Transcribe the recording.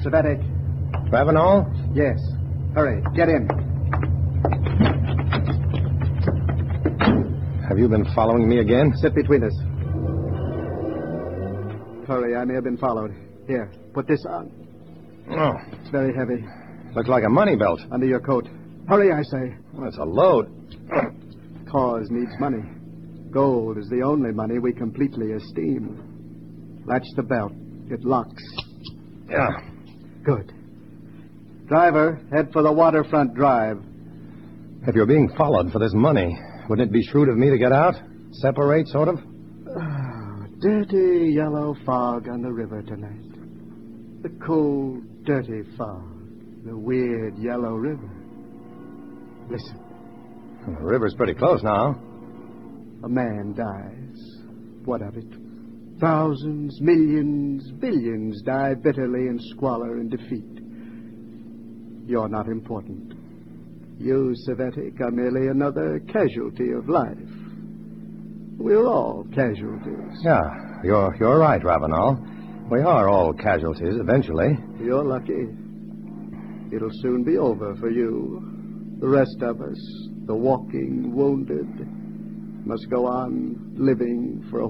Savetic. Ravenel? Yes. Hurry, get in. Have you been following me again? Sit between us. Hurry, I may have been followed. Here, put this on. Oh, It's very heavy. looks like a money belt. Under your coat. Hurry, I say. Well, it's a load. Cause needs money. Gold is the only money we completely esteem. Latch the belt. It locks. Yeah. Good. Driver, head for the waterfront drive. If you're being followed for this money, wouldn't it be shrewd of me to get out? Separate, sort of? Dirty yellow fog on the river tonight. The cold, dirty fog. The weird yellow river. Listen. The river's pretty close now. A man dies. What of it? Thousands, millions, billions die bitterly in squalor and defeat. You're not important. You, Savetic, are merely another casualty of life. We're all casualties. Yeah, you're right, Ravenel. We are all casualties eventually. You're lucky. It'll soon be over for you. The rest of us, the walking wounded, must go on living for a